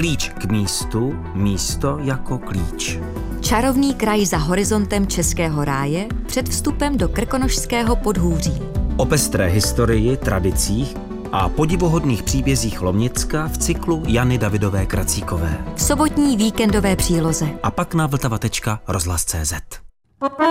Klíč k místu, místo jako klíč. Čarovný kraj za horizontem Českého ráje před vstupem do Krkonošského podhůří. O pestré historii, tradicích a podivuhodných příbězích Lomnicka v cyklu Jany Davidové Kracíkové. V sobotní víkendové příloze. A pak na vltava.rozhlas.cz.